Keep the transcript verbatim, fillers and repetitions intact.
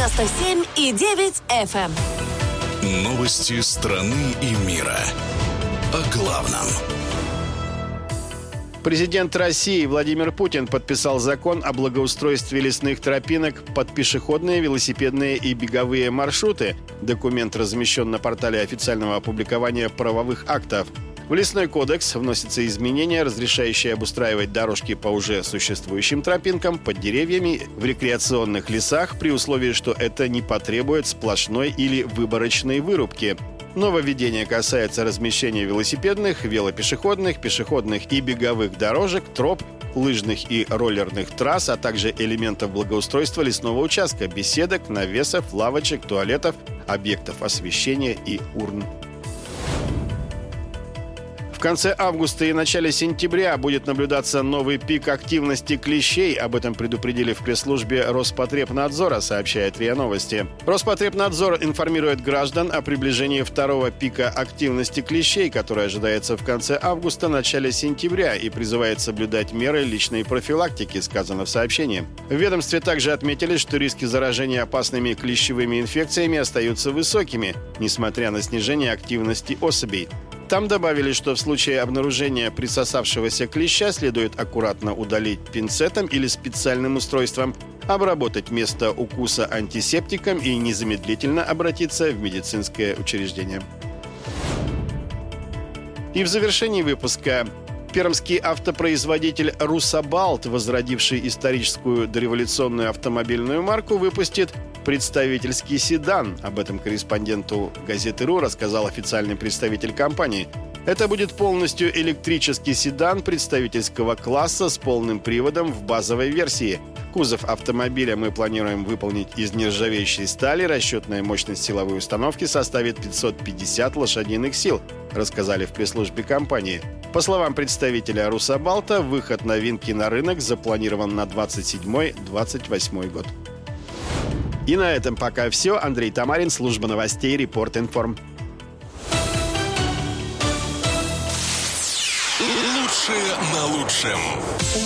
девяносто семь и девять эф эм. Новости страны и мира. О главном. Президент России Владимир Путин подписал закон о благоустройстве лесных тропинок под пешеходные, велосипедные и беговые маршруты. Документ размещен на портале официального опубликования правовых актов. В Лесной кодекс вносятся изменения, разрешающие обустраивать дорожки по уже существующим тропинкам под деревьями в рекреационных лесах при условии, что это не потребует сплошной или выборочной вырубки. Нововведение касается размещения велосипедных, велопешеходных, пешеходных и беговых дорожек, троп, лыжных и роллерных трасс, а также элементов благоустройства лесного участка, беседок, навесов, лавочек, туалетов, объектов освещения и урн. В конце августа и начале сентября будет наблюдаться новый пик активности клещей. Об этом предупредили в пресс-службе Роспотребнадзора, сообщает РИА Новости. Роспотребнадзор информирует граждан о приближении второго пика активности клещей, который ожидается в конце августа, начале сентября, и призывает соблюдать меры личной профилактики, сказано в сообщении. В ведомстве также отметили, что риски заражения опасными клещевыми инфекциями остаются высокими, несмотря на снижение активности особей. Там добавили, что в случае обнаружения присосавшегося клеща следует аккуратно удалить пинцетом или специальным устройством, обработать место укуса антисептиком и незамедлительно обратиться в медицинское учреждение. И в завершении выпуска. Пермский автопроизводитель «Русабалт», возродивший историческую дореволюционную автомобильную марку, выпустит представительский седан. Об этом корреспонденту газеты «РУ» рассказал официальный представитель компании. Это будет полностью электрический седан представительского класса с полным приводом в базовой версии. Кузов автомобиля мы планируем выполнить из нержавеющей стали. Расчетная мощность силовой установки составит пятьсот пятьдесят лошадиных сил, рассказали в пресс-службе компании. По словам представителя «Русабалта», выход новинки на рынок запланирован на двадцать седьмой - двадцать восьмой год. И на этом пока все. Андрей Тамарин, служба новостей «Репорт Информ». Лучшее на лучшем.